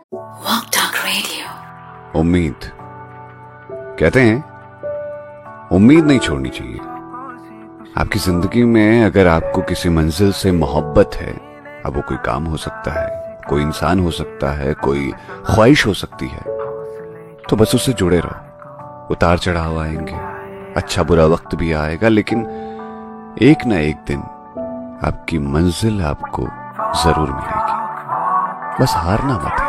Walk Talk Radio। उम्मीद कहते हैं उम्मीद नहीं छोड़नी चाहिए। आपकी जिंदगी में अगर आपको किसी मंजिल से मोहब्बत है, अब वो कोई काम हो सकता है, कोई इंसान हो सकता है, कोई ख्वाहिश हो सकती है, तो बस उससे जुड़े रहो। उतार चढ़ाव आएंगे, अच्छा बुरा वक्त भी आएगा, लेकिन एक ना एक दिन आपकी मंजिल आपको जरूर मिलेगी। बस हारना मत है।